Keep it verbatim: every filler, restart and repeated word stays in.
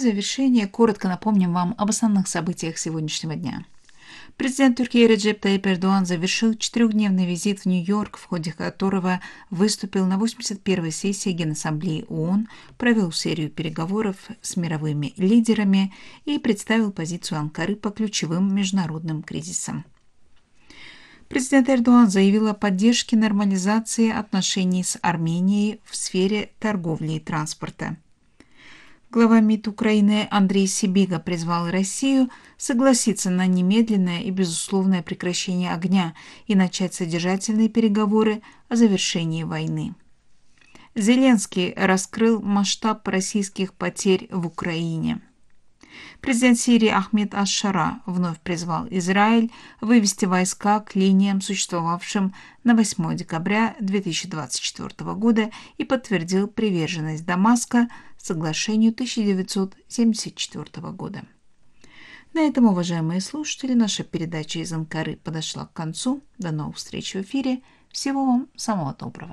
завершение коротко напомним вам об основных событиях сегодняшнего дня. Президент Турции Реджеп Тайип Эрдоған завершил четырехдневный визит в Нью-Йорк, в ходе которого выступил на восемьдесят первой сессии Генассамблеи ООН, провел серию переговоров с мировыми лидерами и представил позицию Анкары по ключевым международным кризисам. Президент Эрдоған заявил о поддержке нормализации отношений с Арменией в сфере торговли и транспорта. Глава МИД Украины Андрей Сибига призвал Россию согласиться на немедленное и безусловное прекращение огня и начать содержательные переговоры о завершении войны. Зеленский раскрыл масштаб российских потерь в Украине. Президент Сирии Ахмед аш-Шара вновь призвал Израиль вывести войска к линиям, существовавшим на восьмое декабря две тысячи двадцать четвёртого года, и подтвердил приверженность Дамаска соглашению тысяча девятьсот семьдесят четвёртого года. На этом, уважаемые слушатели, наша передача из Анкары подошла к концу. До новых встреч в эфире. Всего вам самого доброго.